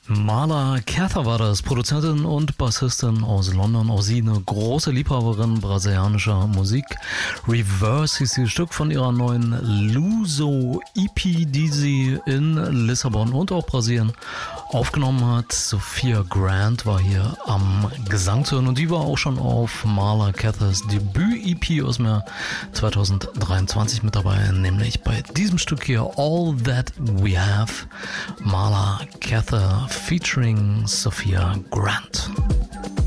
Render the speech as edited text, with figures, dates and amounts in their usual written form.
Marla Cather war das, Produzentin und Bassistin aus London. Auch sie eine große Liebhaberin brasilianischer Musik. Reverse hieß dieses Stück von ihrer neuen Luso EP, die sie in Lissabon und auch Brasilien aufgenommen hat. Sophia Grant war hier am Gesang zu hören und die war auch schon auf Marla Cathers Debüt-EP aus dem Jahr 2023 mit dabei, nämlich bei diesem Stück hier All That We Have. Marla Cather featuring Sophia Grant.